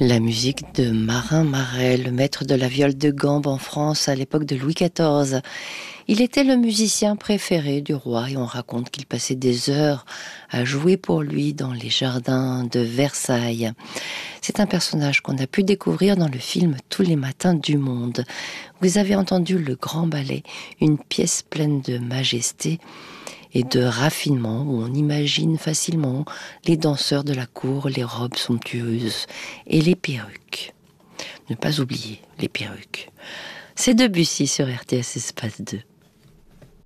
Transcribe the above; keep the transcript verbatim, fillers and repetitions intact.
La musique de Marin Marais, le maître de la viole de gambe en France à l'époque de Louis quatorze. Il était le musicien préféré du roi et on raconte qu'il passait des heures à jouer pour lui dans les jardins de Versailles. C'est un personnage qu'on a pu découvrir dans le film Tous les matins du monde. Vous avez entendu le Grand Ballet, une pièce pleine de majesté et de raffinement où on imagine facilement les danseurs de la cour, les robes somptueuses et les perruques. Ne pas oublier les perruques. C'est Debussy sur R T S Espace deux.